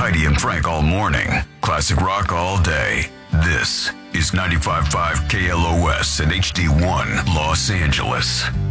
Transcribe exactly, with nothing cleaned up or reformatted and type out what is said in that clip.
Heidi and Frank all morning. Classic rock all day. This is ninety-five point five K L O S and H D one Los Angeles.